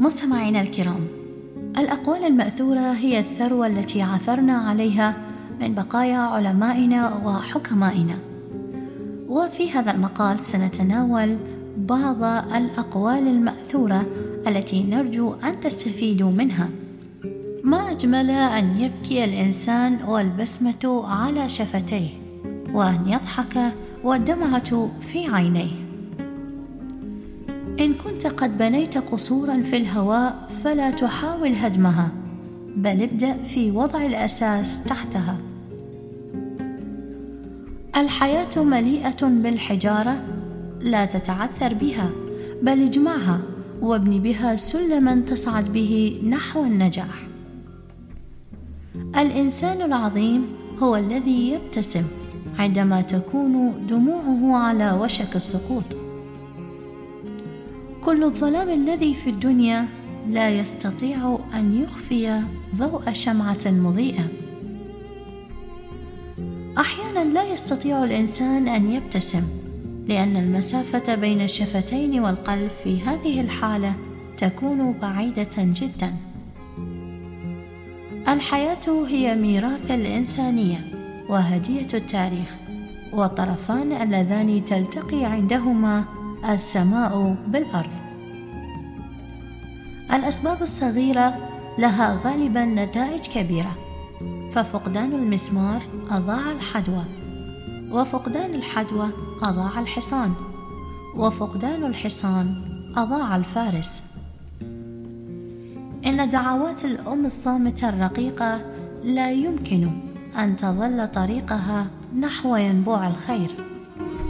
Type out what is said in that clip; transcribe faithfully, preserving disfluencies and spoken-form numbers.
مستمعينا الكرام، الأقوال المأثورة هي الثروة التي عثرنا عليها من بقايا علمائنا وحكمائنا. وفي هذا المقال سنتناول بعض الأقوال المأثورة التي نرجو أن تستفيدوا منها. ما أجمل أن يبكي الإنسان والبسمة على شفتيه، وأن يضحك والدمعة في عينيه. إن كنت قد بنيت قصورا في الهواء فلا تحاول هدمها، بل ابدأ في وضع الأساس تحتها. الحياة مليئة بالحجارة، لا تتعثر بها، بل اجمعها وابن بها سلما تصعد به نحو النجاح. الإنسان العظيم هو الذي يبتسم عندما تكون دموعه على وشك السقوط. كل الظلام الذي في الدنيا لا يستطيع أن يخفي ضوء شمعة مضيئة. أحيانا لا يستطيع الإنسان أن يبتسم، لأن المسافة بين الشفتين والقلب في هذه الحالة تكون بعيدة جدا. الحياة هي ميراث الإنسانية وهدية التاريخ، والطرفان اللذان تلتقي عندهما السماء بالأرض. الأسباب الصغيرة لها غالبا نتائج كبيرة، ففقدان المسمار أضاع الحدوى، وفقدان الحدوى أضاع الحصان، وفقدان الحصان أضاع الفارس. إن دعوات الأم الصامتة الرقيقة لا يمكن أن تظل طريقها نحو ينبوع الخير.